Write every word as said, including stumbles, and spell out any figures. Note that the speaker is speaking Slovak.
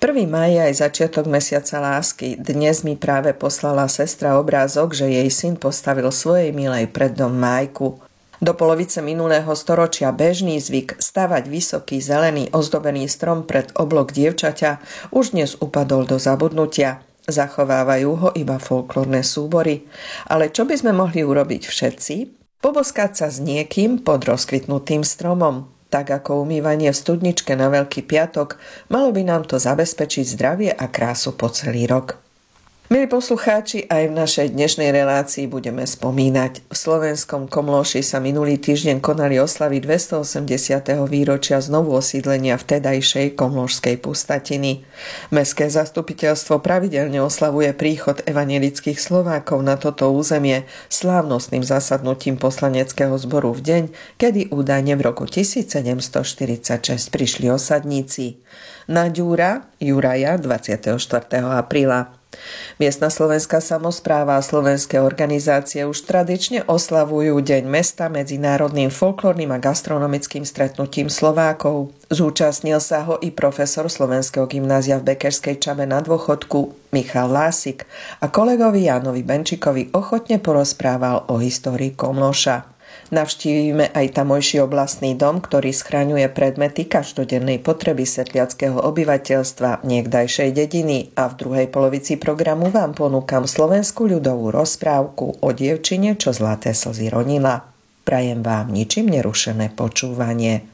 prvý máj je aj začiatok mesiaca lásky. Dnes mi práve poslala sestra obrázok, že jej syn postavil svojej milej pred dom Májku. Do polovice minulého storočia bežný zvyk stavať vysoký zelený ozdobený strom pred oblok dievčaťa už dnes upadol do zabudnutia. Zachovávajú ho iba folklórne súbory. Ale čo by sme mohli urobiť všetci? Poboskať sa s niekým pod rozkvitnutým stromom. Tak ako umývanie v studničke na Veľký piatok, malo by nám to zabezpečiť zdravie a krásu po celý rok. Milí poslucháči, aj v našej dnešnej relácii budeme spomínať. V slovenskom Komlóši sa minulý týždeň konali oslavy dvestoosemdesiateho výročia znovu osídlenia vtedajšej komlóšskej pustatiny. Mestské zastupiteľstvo pravidelne oslavuje príchod evanjelických Slovákov na toto územie slávnostným zasadnutím poslaneckého zboru v deň, kedy údajne v roku tisícsedemstoštyridsaťšesť prišli osadníci. Na Ďura Juraja dvadsiateho štvrtého apríla. Miestna slovenská samospráva a slovenské organizácie už tradične oslavujú Deň mesta medzinárodným folklórnym a gastronomickým stretnutím Slovákov. Zúčastnil sa ho i profesor Slovenského gymnázia v Bekerskej Čame na dôchodku Michal Lásik a kolegovi Jánovi Benčíkovi ochotne porozprával o histórii Komlóša. Navštívime aj tamojší oblastný dom, ktorý schraňuje predmety každodennej potreby sedliackého obyvateľstva niekdajšej dediny a v druhej polovici programu vám ponúkam slovenskú ľudovú rozprávku o dievčine, čo zlaté slzy ronila. Prajem vám ničím nerušené počúvanie.